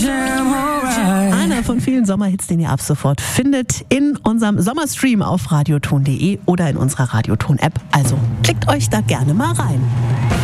Einer von vielen Sommerhits, den ihr ab sofort findet in unserem Sommerstream auf radioton.de oder in unserer Radioton-App. Also klickt euch da gerne mal rein.